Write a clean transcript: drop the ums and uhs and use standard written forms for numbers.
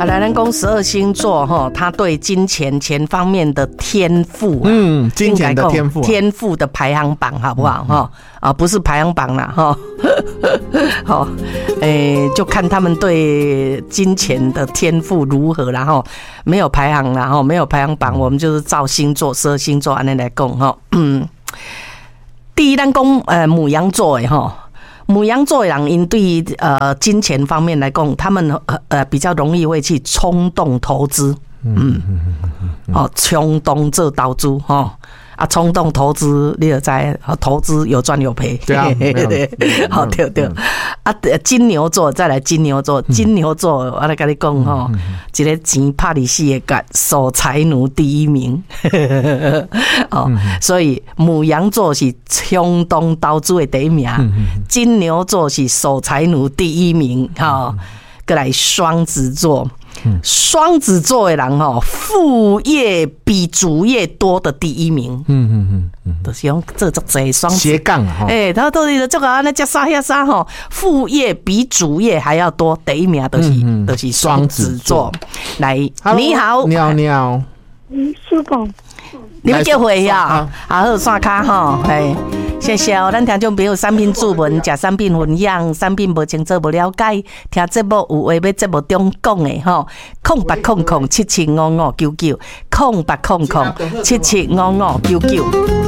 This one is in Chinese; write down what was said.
来咱讲12星座哈，他对金钱方面的天赋， 金钱的天赋， 天赋的排行榜好不好哈？啊，不是排行榜啦哈，好，就看他们对金钱的天赋如何，然后没有排行啦哈，没有排行榜，我们就是照星座12星座按那来讲哈，第一，咱讲牡羊座的哈。牡羊座的人，因对金钱方面来讲，他们比较容易会去冲动投资，冲动做投资哈。冲动投资，你就知投资有赚有赔。 对啊， 好对。金牛座再来，金牛座，我来跟你讲哈，一个钱拍你死的干，守财奴第一名。所以牡羊座是冲动投资的第一名，金牛座是守财奴第一名。再来双子座。双子座的人副业比主业多的第一名。就是用这种这双子斜杠他到底这个那叫啥呀啥副业比主业还要多，第一名就是双子座。来，你好， 你好， 叔公， 你们叫回呀？好，刷卡哈，谢谢哦。咱听众朋友产品注文，食产品分享，产品无清楚无了解，听节目有话要节目中讲的吼，0800775599，0800775599。